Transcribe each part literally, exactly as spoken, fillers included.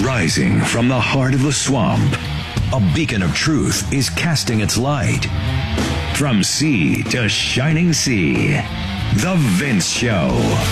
Rising from the heart of the swamp, a beacon of truth is casting its light. From sea to shining sea, The Vince Show.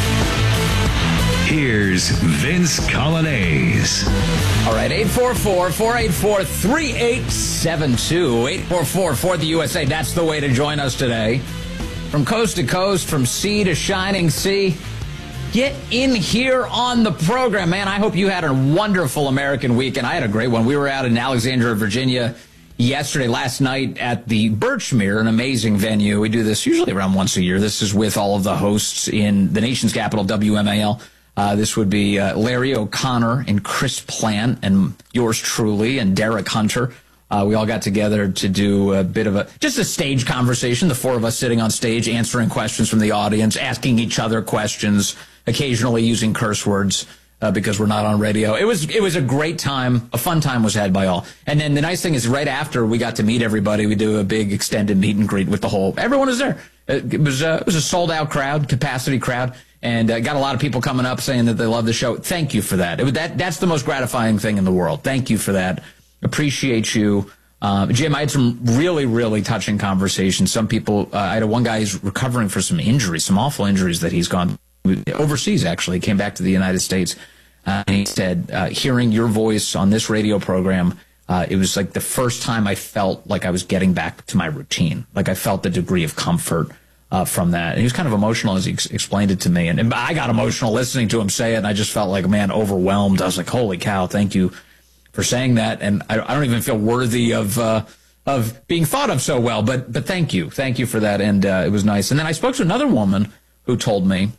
Here's Vince Coglianese. All right, eight four four, four eight four, three eight seven two. eight four four, four the U S A. That's the way to join us today. From coast to coast, from sea to shining sea. Get in here on the program, man. I hope you had a wonderful American weekend. I had a great one. We were out in Alexandria, Virginia yesterday, last night at the Birchmere, an amazing venue. We do this usually around once a year. This is with all of the hosts in the nation's capital, W M A L. Uh, this would be uh, Larry O'Connor and Chris Plant and yours truly and Derek Hunter. Uh, we all got together to do a bit of a, just a stage conversation, the four of us sitting on stage, answering questions from the audience, asking each other questions, occasionally using curse words uh, because we're not on radio. It was it was a great time. A fun time was had by all. And then the nice thing is right after we got to meet everybody, we do a big extended meet and greet with the whole, everyone was there. It was, uh, it was a sold out crowd, capacity crowd. And uh, got a lot of people coming up saying that they love the show. Thank you for that. It, that that's the most gratifying thing in the world. Thank you for that. Appreciate you. Uh, Jim, I had some really, really touching conversations. Some people, uh, I had a, one guy who's recovering for some injuries, some awful injuries that he's gone overseas, actually. Came back to the United States. Uh, and he said, uh, hearing your voice on this radio program, uh, it was like the first time I felt like I was getting back to my routine. Like I felt the degree of comfort Uh, from that. And he was kind of emotional as he ex- explained it to me. And, and I got emotional listening to him say it, and I just felt like, man, overwhelmed. I was like, holy cow, thank you for saying that. And I, I don't even feel worthy of uh, of being thought of so well, but but thank you. Thank you for that, and uh, it was nice. And then I spoke to another woman who told me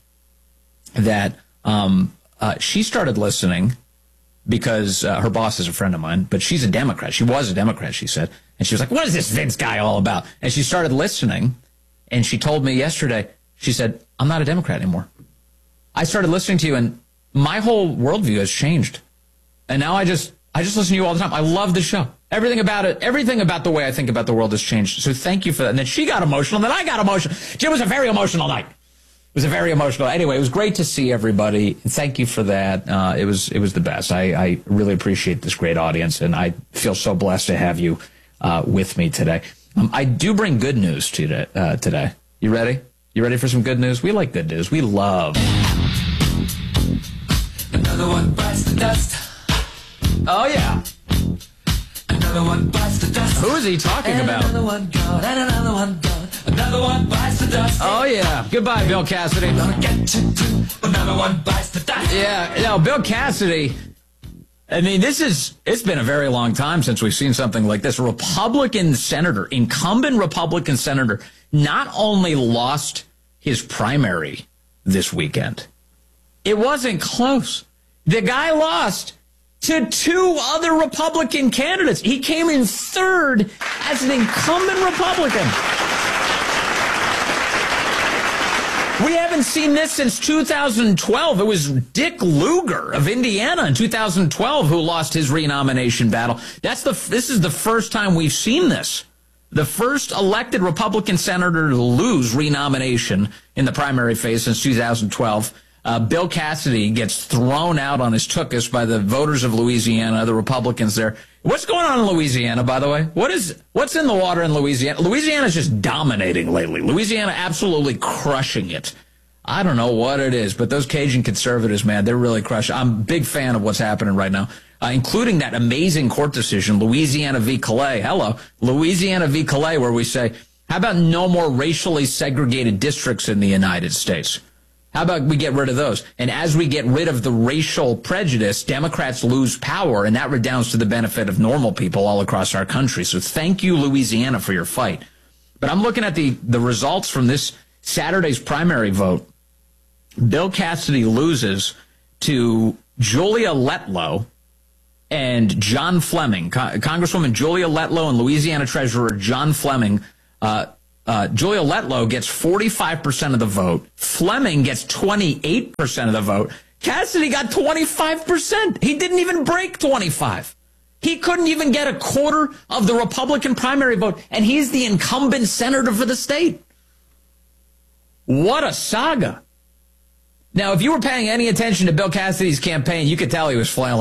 that um, uh, she started listening because uh, her boss is a friend of mine, but she's a Democrat. She was a Democrat, she said. And she was like, what is this Vince guy all about? And she started listening. And she told me yesterday, she said, I'm not a Democrat anymore. I started listening to you, and my whole worldview has changed. And now I just I just listen to you all the time. I love the show. Everything about it, everything about the way I think about the world has changed. So thank you for that. And then she got emotional, and then I got emotional. It was a very emotional night. It was a very emotional. Anyway, it was great to see everybody. Thank you for that. Uh, it was it was the best. I, I really appreciate this great audience, and I feel so blessed to have you uh, with me today. Um, I do bring good news to you uh, today. You ready? You ready for some good news? We like good news. We love. Another one bites the dust. Oh, yeah. Another one bites the dust. Who is he talking and about? Another one gone, and another one gone. Another one bites the dust. Oh, yeah. Goodbye, Bill Cassidy. Gonna get you too. Another one bites the dust. Yeah, no, Bill Cassidy. I mean, this is, it's been a very long time since we've seen something like this. A Republican senator, incumbent Republican senator, not only lost his primary this weekend, it wasn't close. The guy lost to two other Republican candidates. He came in third as an incumbent Republican. We haven't seen this since two thousand twelve. It was Dick Lugar of Indiana in two thousand twelve who lost his renomination battle. That's the. This is the first time we've seen this. The first elected Republican senator to lose renomination in the primary phase since two thousand twelve. Uh, Bill Cassidy gets thrown out on his tuchus by the voters of Louisiana, the Republicans there. What's going on in Louisiana, by the way? What is what's in the water in Louisiana? Louisiana is just dominating lately. Louisiana absolutely crushing it. I don't know what it is, but those Cajun conservatives, man, they're really crushing. I'm a big fan of what's happening right now, uh, including that amazing court decision, Louisiana v. Calais. Hello, Louisiana v. Calais, where we say, how about no more racially segregated districts in the United States? How about we get rid of those? And as we get rid of the racial prejudice, Democrats lose power, and that redounds to the benefit of normal people all across our country. So thank you, Louisiana, for your fight. But I'm looking at the, the results from this Saturday's primary vote. Bill Cassidy loses to Julia Letlow and John Fleming. Con- Congresswoman Julia Letlow and Louisiana Treasurer John Fleming. Uh, uh, Julia Letlow gets forty-five percent of the vote. Fleming gets twenty-eight percent of the vote. Cassidy got twenty-five percent. He didn't even break twenty-five. He couldn't even get a quarter of the Republican primary vote, and he's the incumbent senator for the state. What a saga. Now, if you were paying any attention to Bill Cassidy's campaign, you could tell he was flailing.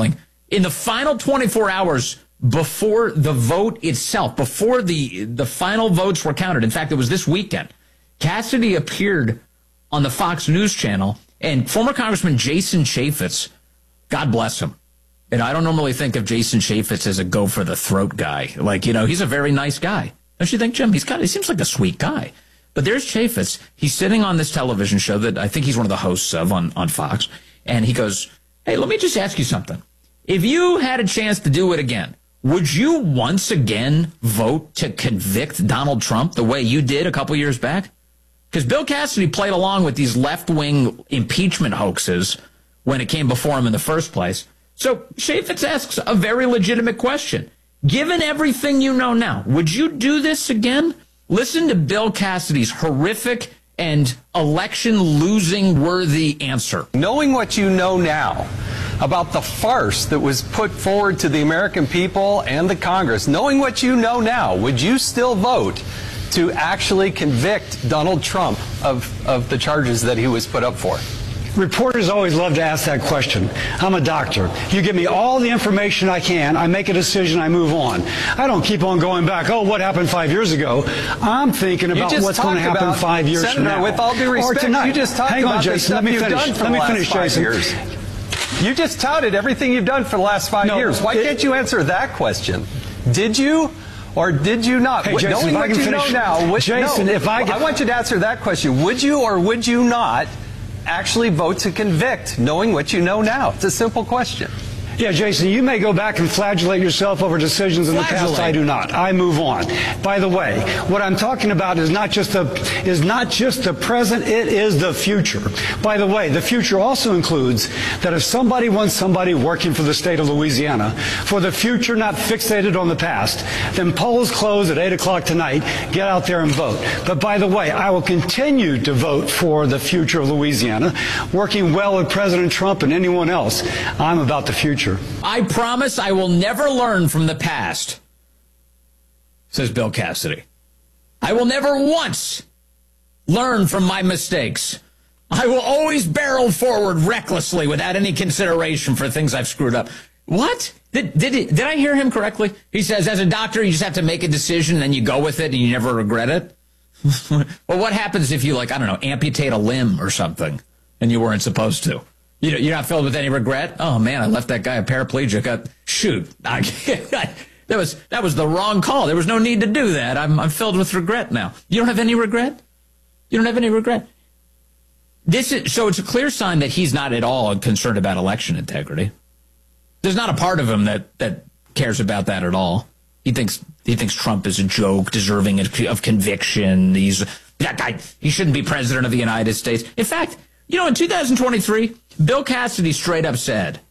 In the final twenty-four hours before the vote itself, before the, the final votes were counted, in fact, it was this weekend, Cassidy appeared on the Fox News channel, and former Congressman Jason Chaffetz, God bless him. And I don't normally think of Jason Chaffetz as a go-for-the-throat guy. Like, you know, he's a very nice guy. Don't you think, Jim? He's got, he seems like a sweet guy. But there's Chaffetz. He's sitting on this television show that I think he's one of the hosts of on, on Fox. And he goes, hey, let me just ask you something. If you had a chance to do it again, would you once again vote to convict Donald Trump the way you did a couple years back? Because Bill Cassidy played along with these left-wing impeachment hoaxes when it came before him in the first place. So Chaffetz asks a very legitimate question. Given everything you know now, would you do this again? Listen to Bill Cassidy's horrific and election-losing worthy answer. Knowing what you know now about the farce that was put forward to the American people and the Congress, knowing what you know now, would you still vote to actually convict Donald Trump of, of the charges that he was put up for? Reporters always love to ask that question. I'm a doctor. You give me all the information I can, I make a decision, I move on. I don't keep on going back, oh, what happened five years ago? I'm thinking about what's going to happen about, five years Senator, from now. with all due respect, or tonight. You just talked Hang about on, Jason, let me finish. Let me finish, Jason. Years. You just touted everything you've done for the last five no, years. Why it, can't you answer that question? Did you or did you not? Hey, Jason, Knowing if I what can you finish, know now, what, Jason, no, if I can, I want you to answer that question. Would you or would you not actually vote to convict, knowing what you know now? It's a simple question. Yeah, Jason, you may go back and flagellate yourself over decisions in the past. I do not. I move on. By the way, what I'm talking about is not just the is not just the present, it is the future. By the way, the future also includes that if somebody wants somebody working for the state of Louisiana for the future, not fixated on the past, then polls close at eight o'clock tonight. Get out there and vote. But by the way, I will continue to vote for the future of Louisiana, working well with President Trump and anyone else. I'm about the future. I promise I will never learn from the past, says Bill Cassidy. I will never once learn from my mistakes. I will always barrel forward recklessly without any consideration for things I've screwed up. What? Did, did, he, did I hear him correctly? He says, as a doctor, you just have to make a decision and then you go with it and you never regret it. Well, what happens if you, like, I don't know, amputate a limb or something and you weren't supposed to? You know, you're not filled with any regret? Oh, man, I left that guy a paraplegic. I, shoot, I, I, that was that was the wrong call. There was no need to do that. I'm, I'm filled with regret now. You don't have any regret? You don't have any regret? This is, so it's a clear sign that he's not at all concerned about election integrity. There's not a part of him that, that cares about that at all. He thinks he thinks Trump is a joke, deserving of, of conviction. He's that guy. He shouldn't be president of the United States. In fact, you know, in two thousand twenty-three, Bill Cassidy straight up said,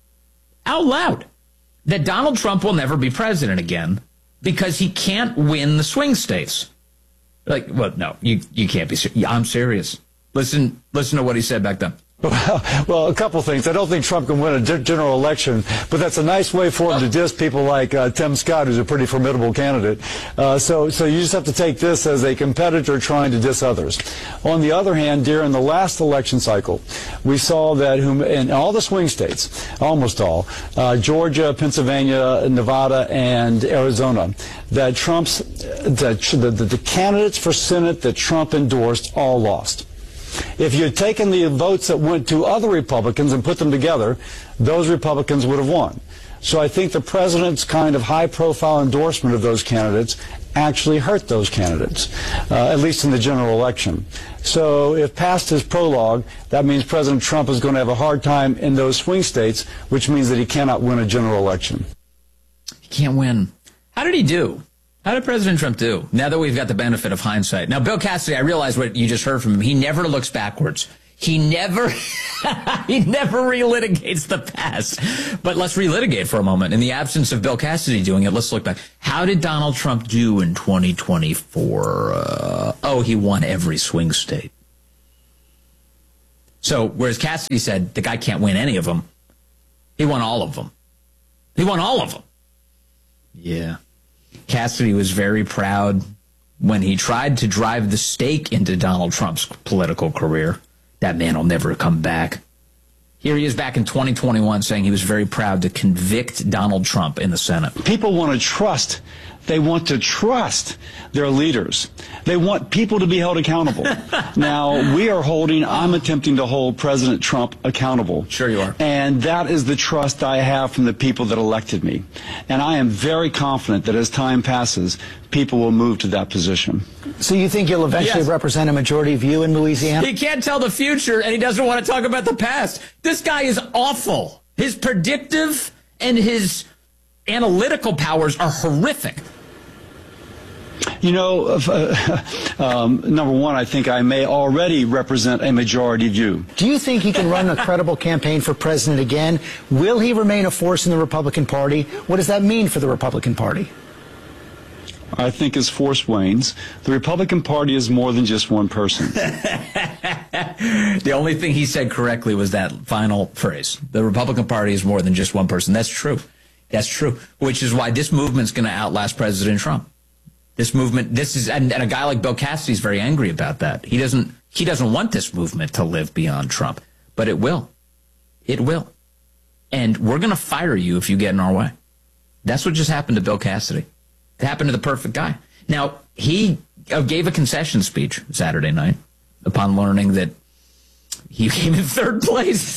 out loud, that Donald Trump will never be president again because he can't win the swing states. Like, well, no, you you can't be serious. I'm serious. Listen, listen to what he said back then. Well, well, a couple things. I don't think Trump can win a general election, but that's a nice way for him to diss people like uh, Tim Scott, who's a pretty formidable candidate. Uh, so, so you just have to take this as a competitor trying to diss others. On the other hand, during the last election cycle, we saw that whom, in all the swing states, almost all, uh, Georgia, Pennsylvania, Nevada, and Arizona, that Trump's that the, the, the candidates for Senate that Trump endorsed all lost. If you had taken the votes that went to other Republicans and put them together, those Republicans would have won. So I think the president's kind of high-profile endorsement of those candidates actually hurt those candidates, uh, at least in the general election. So if past his prologue, that means President Trump is going to have a hard time in those swing states, which means that he cannot win a general election. He can't win. How did he do? How did President Trump do, now that we've got the benefit of hindsight? Now, Bill Cassidy, I realize what you just heard from him. He never looks backwards. He never he never relitigates the past. But let's relitigate for a moment. In the absence of Bill Cassidy doing it, let's look back. How did Donald Trump do in twenty twenty-four? Uh, oh, he won every swing state. So, whereas Cassidy said the guy can't win any of them, he won all of them. He won all of them. Yeah. Cassidy was very proud when he tried to drive the stake into Donald Trump's political career. That man will never come back. Here he is back in twenty twenty-one saying he was very proud to convict Donald Trump in the Senate. People want to trust. They want to trust their leaders. They want people to be held accountable. Now, we are holding, I'm attempting to hold President Trump accountable. Sure you are. And that is the trust I have from the people that elected me. And I am very confident that as time passes, people will move to that position. So you think you'll eventually Yes. represent a majority of you in Louisiana? He can't tell the future, and he doesn't want to talk about the past. This guy is awful. His predictive and his analytical powers are horrific. You know, uh, um, number one, I think I may already represent a majority of you. Do you think he can run a credible campaign for president again? Will he remain a force in the Republican Party? What does that mean for the Republican Party? I think as force wanes, the Republican Party is more than just one person. The only thing he said correctly was that final phrase. The Republican Party is more than just one person. That's true. That's true. Which is why this movement's going to outlast President Trump. This movement, this is, and, and a guy like Bill Cassidy is very angry about that. He doesn't, he doesn't want this movement to live beyond Trump, but it will. It will. And we're going to fire you if you get in our way. That's what just happened to Bill Cassidy. It happened to the perfect guy. Now, he gave a concession speech Saturday night upon learning that he came in third place.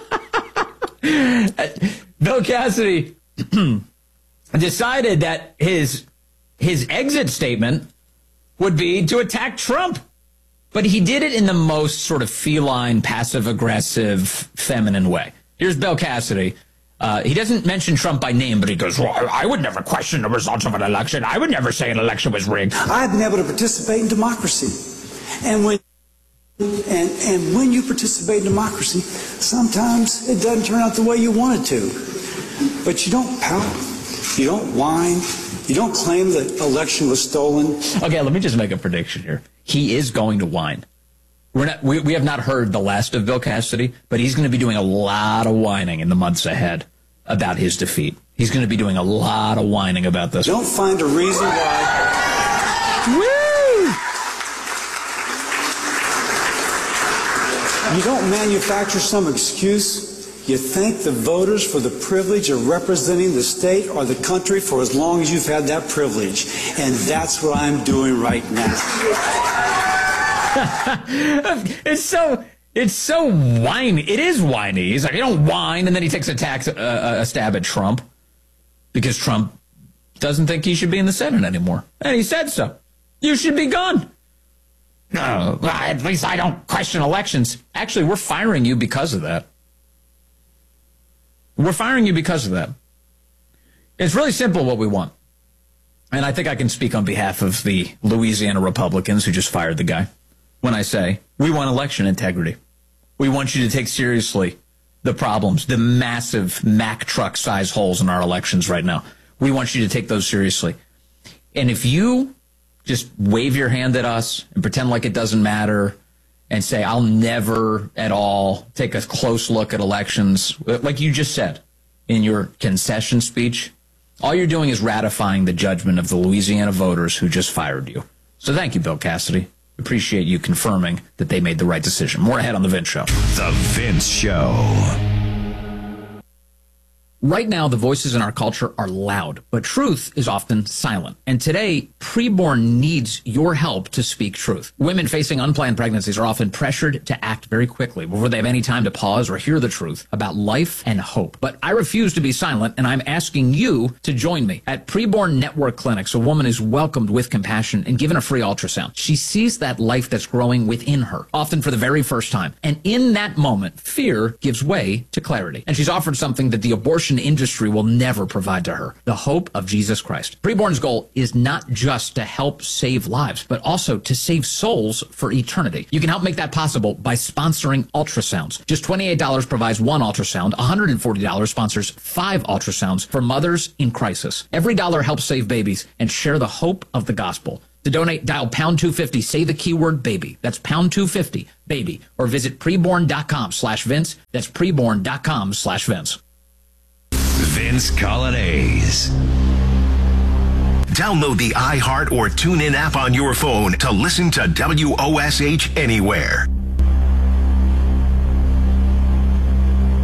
Bill Cassidy decided that his his exit statement would be to attack Trump. But he did it in the most sort of feline, passive-aggressive, feminine way. Here's Bill Cassidy. Uh, he doesn't mention Trump by name, but he goes, well, I would never question the results of an election. I would never say an election was rigged. I've been able to participate in democracy. And when and and when you participate in democracy, sometimes it doesn't turn out the way you want it to. But you don't pout. You don't whine. You don't claim the election was stolen. Okay, let me just make a prediction here. He is going to whine. We're not, we, we have not heard the last of Bill Cassidy, but he's going to be doing a lot of whining in the months ahead about his defeat. He's going to be doing a lot of whining about this. Don't find a reason why. Woo! You don't manufacture some excuse. You thank the voters for the privilege of representing the state or the country for as long as you've had that privilege. And that's what I'm doing right now. It's so it's so whiny. It is whiny. He's like, you don't whine, and then he takes a, tax, uh, a stab at Trump because Trump doesn't think he should be in the Senate anymore. And he said so. You should be gone. No, at least I don't question elections. Actually, we're firing you because of that. We're firing you because of that. It's really simple what we want. And I think I can speak on behalf of the Louisiana Republicans who just fired the guy when I say we want election integrity. We want you to take seriously the problems, the massive Mack truck size holes in our elections right now. We want you to take those seriously. And if you just wave your hand at us and pretend like it doesn't matter and say, I'll never at all take a close look at elections, like you just said in your concession speech, all you're doing is ratifying the judgment of the Louisiana voters who just fired you. So thank you, Bill Cassidy. Appreciate you confirming that they made the right decision. More ahead on The Vince Show. The Vince Show. Right now, the voices in our culture are loud, but truth is often silent. And today, preborn needs your help to speak truth. Women facing unplanned pregnancies are often pressured to act very quickly before they have any time to pause or hear the truth about life and hope. But I refuse to be silent, and I'm asking you to join me. At Preborn Network Clinics, a woman is welcomed with compassion and given a free ultrasound. She sees that life that's growing within her, often for the very first time. And in that moment, fear gives way to clarity. And she's offered something that the abortion industry will never provide to her, the hope of Jesus Christ. Preborn's goal is not just to help save lives, but also to save souls for eternity. You can help make that possible by sponsoring ultrasounds. Just twenty-eight dollars provides one ultrasound. one hundred forty dollars sponsors five ultrasounds for mothers in crisis. Every dollar helps save babies and share the hope of the gospel. To donate, dial pound two fifty, say the keyword baby. That's pound two fifty, baby. Or visit preborn.com slash Vince. That's preborn.com slash Vince. Vince Colonnese. Download the iHeart or TuneIn app on your phone to listen to W O S H anywhere.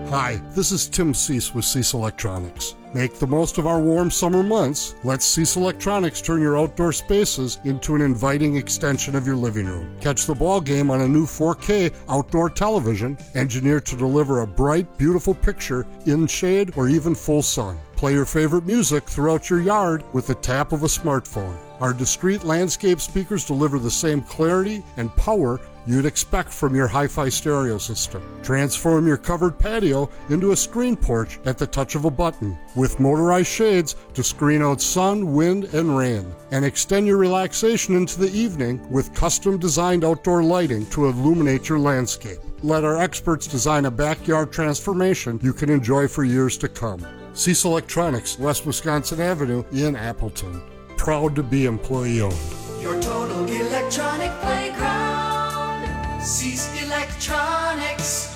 Hi, this is Tim Cease with Cease Electronics. Make the most of our warm summer months. Let Cease Electronics turn your outdoor spaces into an inviting extension of your living room. Catch the ball game on a new four K outdoor television, engineered to deliver a bright, beautiful picture in shade or even full sun. Play your favorite music throughout your yard with the tap of a smartphone. Our discreet landscape speakers deliver the same clarity and power you'd expect from your hi-fi stereo system. Transform your covered patio into a screen porch at the touch of a button, with motorized shades to screen out sun, wind, and rain. And extend your relaxation into the evening with custom-designed outdoor lighting to illuminate your landscape. Let our experts design a backyard transformation you can enjoy for years to come. Cease Electronics, West Wisconsin Avenue in Appleton. Proud to be employee-owned. Your total electronic playground. Cease Electronics.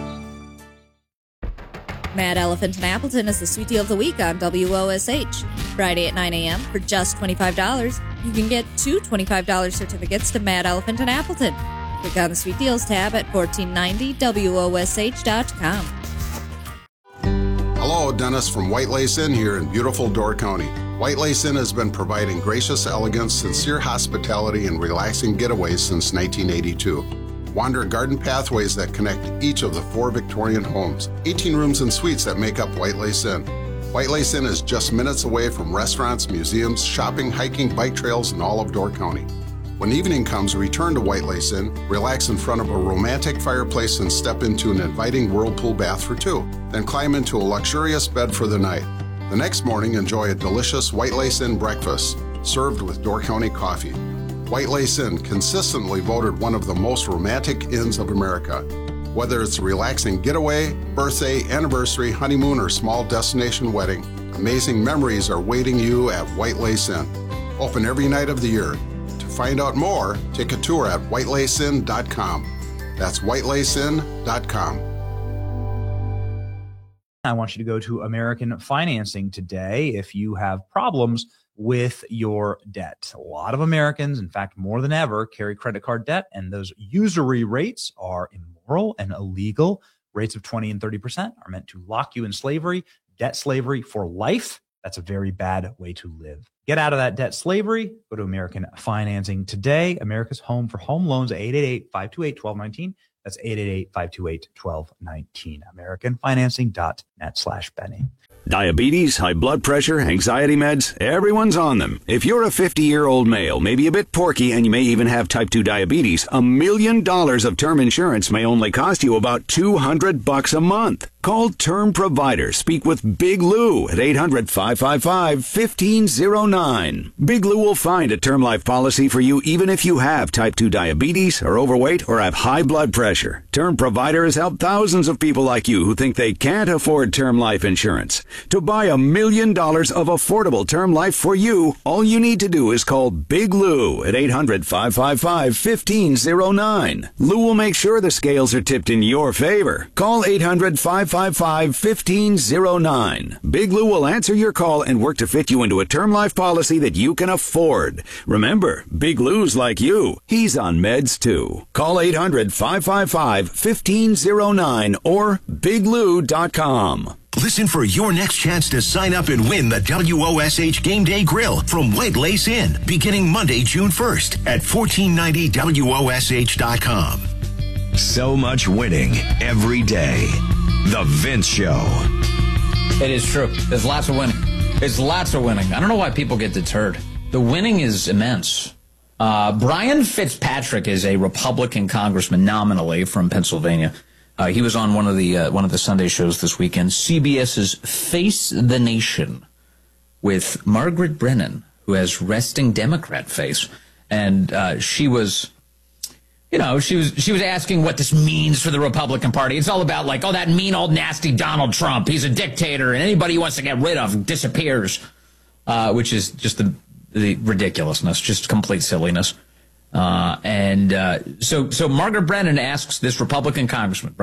Mad Elephant in Appleton is the sweet deal of the week on W O S H. Friday at nine a.m. for just twenty-five dollars, you can get two twenty-five dollars certificates to Mad Elephant in Appleton. Click on the Sweet Deals tab at fourteen ninety W O S H dot com. Hello, Dennis from White Lace Inn here in beautiful Door County. White Lace Inn has been providing gracious elegance, sincere hospitality, and relaxing getaways since nineteen eighty-two. Wander garden pathways that connect each of the four Victorian homes, eighteen rooms and suites that make up White Lace Inn. White Lace Inn is just minutes away from restaurants, museums, shopping, hiking, bike trails, and all of Door County. When evening comes, return to White Lace Inn, relax in front of a romantic fireplace, and step into an inviting whirlpool bath for two. Then climb into a luxurious bed for the night. The next morning, enjoy a delicious White Lace Inn breakfast, served with Door County coffee. White Lace Inn, consistently voted one of the most romantic inns of America. Whether it's a relaxing getaway, birthday, anniversary, honeymoon, or small destination wedding, amazing memories are waiting you at White Lace Inn. Open every night of the year. To find out more, take a tour at white lace inn dot com. That's white lace inn dot com. I want you to go to American Financing today if you have problems with your debt. A lot of Americans, in fact, more than ever, carry credit card debt, and those usury rates are immoral and illegal. Rates of twenty and thirty percent are meant to lock you in slavery, debt slavery for life. That's a very bad way to live. Get out of that debt slavery. Go to American Financing today. America's home for home loans, eight eight eight, five two eight, one two one nine. That's eight eight eight, five two eight, one two one nine. american financing dot net slash Benny. Diabetes, high blood pressure, anxiety meds, everyone's on them. If you're a fifty-year-old male, maybe a bit porky, and you may even have type two diabetes, a million dollars of term insurance may only cost you about two hundred bucks a month. Call Term Provider. Speak with Big Lou at eight hundred, five five five, one five zero nine. Big Lou will find a term life policy for you even if you have type two diabetes, are overweight, or have high blood pressure. Term Provider has helped thousands of people like you who think they can't afford term life insurance. To buy a million dollars of affordable term life for you, all you need to do is call Big Lou at eight hundred, five five five, one five zero nine. Lou will make sure the scales are tipped in your favor. Call eight hundred, five five five, one five zero nine. Big Lou will answer your call and work to fit you into a term life policy that you can afford. Remember, Big Lou's like you. He's on meds too. Call eight hundred, five five five, one five zero nine or big lou dot com. Listen for your next chance to sign up and win the W O S H Game Day Grill from White Lace Inn, beginning Monday, June first at fourteen ninety W O S H dot com. So much winning every day. The Vince Show. It is true. There's lots of winning. There's lots of winning. I don't know why people get deterred. The winning is immense. Uh, Brian Fitzpatrick is a Republican congressman nominally from Pennsylvania. Uh, he was on one of the uh, one of the Sunday shows this weekend, CBS's Face the Nation, with Margaret Brennan, who has resting Democrat face, and uh, she was, you know, she was she was asking what this means for the Republican Party. It's all about like, oh, that mean old nasty Donald Trump, he's a dictator, and anybody he wants to get rid of disappears, uh, which is just the the ridiculousness, just complete silliness. Uh, and uh, so so Margaret Brennan asks this Republican congressman,